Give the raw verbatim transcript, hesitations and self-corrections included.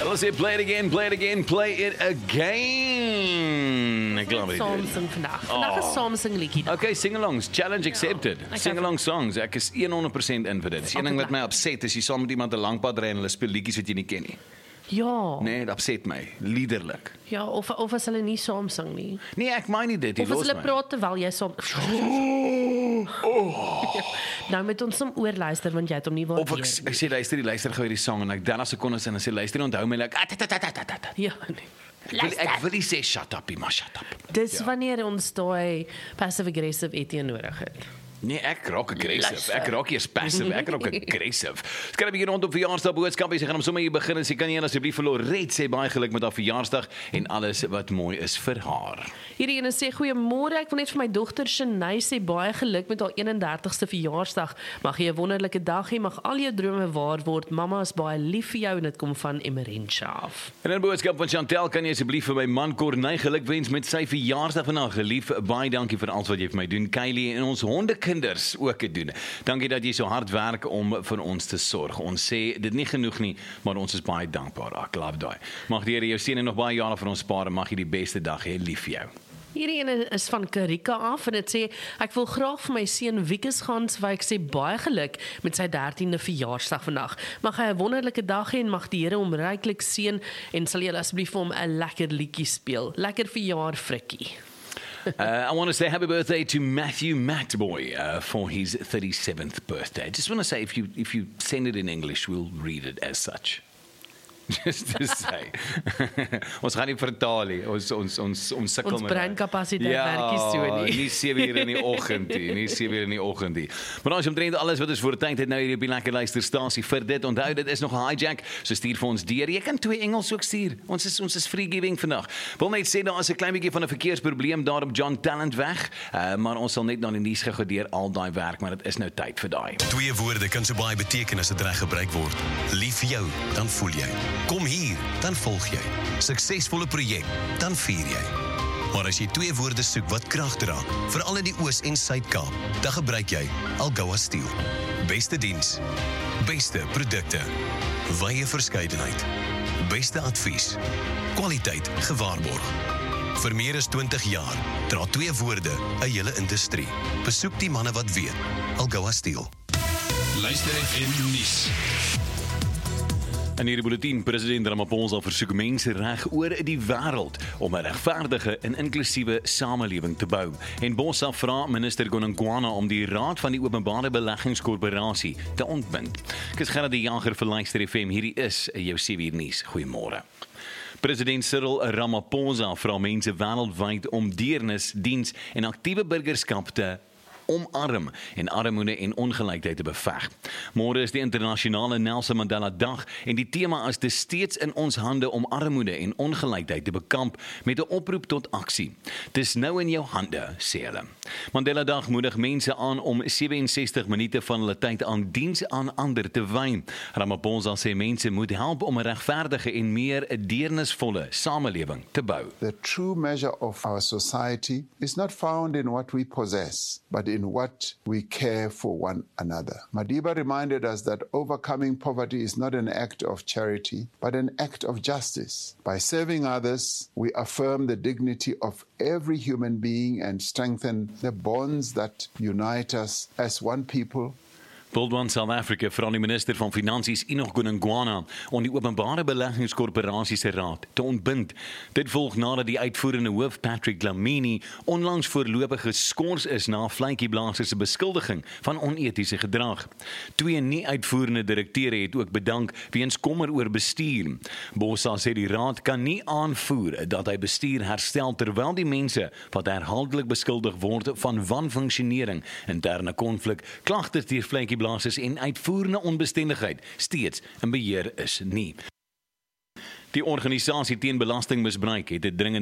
Hulle sê play it again, play it again, play it again. Ek glo dit. Samsung vandag. Vandag is Samsung liedjie. Okay, sing-alongs, challenge accepted. ek Sing-along songs, ek is honderd persent in vir dit. Dis een ding wat my upset is, jy saam met iemand 'n lang pad ry en hulle speel liedjies wat jy nie ken nie. Ja. Nee, dit upset my, liderlik. Ja, of of as hulle nie Samsung nie. Nee, ek meen nie dit, jy Of as los hulle my. praat terwyl jy som. Nou met ons som oorluister want jy het hom nie Of ek, waardeer. ek sê luister, die luister gou hierdie song en ek dertig sekondes in en sê luister, onthou my like. Ek Ja, nee. wil ek wil nie sê shut up, maar shut up. Dis ja. wanneer ons daai passive aggressive etienne nodig het. Nee, ek raak aggressive. Luister. Ek raak eers passive, ek raak aggressive. Skryf 'n bietjie rondom verjaarsdag boodskappe. Sy gaan hom sommer hier begin en sy kan nie asseblief vir Loret sê baie geluk met haar verjaarsdag en alles wat mooi is vir haar. Hierdie ene sê goeiemôre, ek wil net vir my dogter Shanay sê baie geluk met haar eenendertigste verjaarsdag. Mag jy 'n wonderlike dag hê, mag al jou drome waar word. Mamma is baie lief vir jou en dit kom van Emerentia af. En 'n boodskap van Chantel, kan jy asseblief vir my man Corneille gelukwens met sy verjaarsdag vandag. Gelief, baie dankie vir alles wat jy vir my doen. Kylie en ons hondekinders ook te doen. Dankie dat jy so hard werk om vir ons te sorg. Ons sê dit nie genoeg nie, maar ons is baie dankbaar. Ek love daai. Mag die Here jou seën en nog baie jare vir ons spaar en mag jy die beste dag hê. Lief vir jou. Hierdie ene is van Karika af en dit sê ek wil graag vir my seun Wikus Gans wy ek sê baie geluk met sy dertiende verjaarsdag vandag. Mag hy 'n wonderlike dag hê en mag die Here hom ryklik seën en sal jy asseblief vir hom 'n lekker liedjie speel. Lekker verjaar Frikkie. Uh, I want to say happy birthday to Matthew Matboy uh, for his thirty-seventh birthday. I just want to say if you if you send it in English, we'll read it as such. Just to say. Ons gaan nie vertaal nie. Ons ons ons ons sukkel Ons met breinkapasiteit ja, werk nie so nie. nie sewe uur in die oggend nie, nie sewe uur in die oggend nie. Maar ons omtrent alles wat ons voor tyd het nou hier op die lekker luisterstasie vir dit. Onthou dit is nog 'n hijack. So stuur vir ons deur. Jy kan twee Engels ook stuur. Ons is ons is free giving vandag. Wil net sê daar is 'n klein bietjie van 'n verkeersprobleem daar op John Talent weg. Uh, maar ons sal net na die nuus gou deur al daai werk, maar dit is nou tyd vir daai. Twee woorde kan so baie beteken as dit reg gebruik word. Lief vir jou, dan voel jy. Kom hier, dan volg jy. Suksesvolle projek, dan vier jy. Maar as jy twee woorde soek wat krag dra, veral in die Oos en Suid-Kaap, dan gebruik jy Algoa Steel. Beste diens, beste produkte, wye verskeidenheid, beste advies, kwaliteit gewaarborg. Vir meer as twintig jaar dra twee woorde 'n hele industrie. Besoek die manne wat weet. Algoa Steel. Luister F M nuus. In hierdie bulletin, president Ramaphosa versoek mense reg oor die wêreld om 'n regverdige en inklusiewe samelewing te bou. En Bossa vra minister Gonongwana om die raad van die openbare beleggingskorporasie te ontbind. Ek is Gerard die Jager vir Luister F M. Hierdie is jou sewe uur nuus. Goeiemôre. President Cyril Ramaphosa vra mense wêreldwyd om deernis, diens en aktiewe burgerskap te omarm en armoede en ongelykheid te beveg. Môre is die internasionale Nelson Mandela Dag en die tema is dis steeds in ons hande om armoede en ongelykheid te bekamp met 'n oproep tot aksie. Dis nou in jou hande, sê hulle. Mandela Dag moedig mense aan om sewe en sestig minute van hulle tyd aan diens aan ander te wy. Ramaphosa sê mense moet help om 'n regverdige en meer 'n deernisvolle samelewing te bou. The true measure of our society is not found in what we possess, but in what we care for one another. Madiba reminded us that overcoming poverty is not an act of charity, but an act of justice. By serving others, we affirm the dignity of every human being and strengthen the bonds that unite us as one people. World One South Africa vra die minister van Finansies Enoch Gonongwana om die openbare beleggingskorporasie se raad te ontbind. Dit volg nadat die uitvoerende hoof Patrick Dlamini onlangs voorlopig geskort is na vletjieblaser se beskuldiging van onetiese gedrag. Twee nie uitvoerende direkteure het ook bedank weens kommer oor bestuur. Bossa sê die raad kan nie aanvoer dat hy bestuur herstel terwyl die mense wat herhaaldelik beskuldig word van wanfunksionering, interne konflik, klagtes deur vletjieblaser en uitvoerende onbestendigheid steeds in beheer is nie. Die organisasie teen belastingmisbruik het 'n dringende